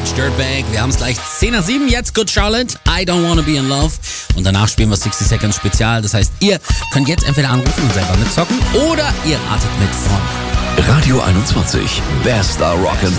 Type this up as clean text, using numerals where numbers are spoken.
Dirtbag. Wir haben es gleich 10 nach 7. Jetzt Good Charlotte, I Don't Wanna Be in Love. Und danach spielen wir 60 Seconds Spezial. Das heißt, ihr könnt jetzt entweder anrufen und selber mitzocken oder ihr ratet mit von Radio 21, bester Rock'n'Pop.